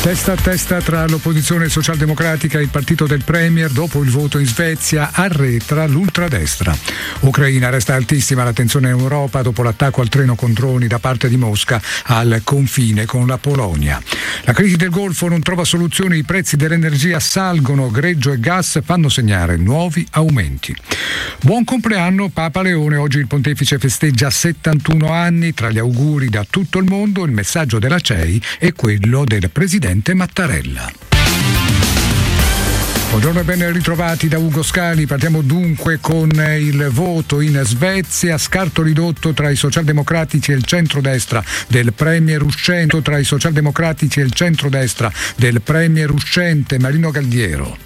Testa a testa tra l'opposizione socialdemocratica e il partito del Premier dopo il voto in Svezia arretra l'ultradestra. Ucraina resta altissima la tensione in Europa dopo l'attacco al treno con droni da parte di Mosca al confine con la Polonia. La crisi del Golfo non trova soluzioni, i prezzi dell'energia salgono, greggio e gas fanno segnare nuovi aumenti. Buon compleanno Papa Leone, oggi il pontefice festeggia 71 anni, tra gli auguri da tutto il mondo il messaggio della CEI e quello del presidente Mattarella. Buongiorno e ben ritrovati da Ugo Scali. Partiamo dunque con il voto in Svezia, scarto ridotto tra i socialdemocratici e il centrodestra del premier uscente, Marino Galdiero.